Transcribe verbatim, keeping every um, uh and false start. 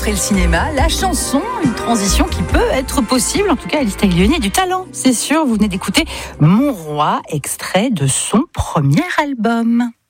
après le cinéma, la chanson, une transition qui peut être possible. En tout cas, Alice Taglioni a du talent, c'est sûr. Vous venez d'écouter Mon Roi, extrait de son premier album.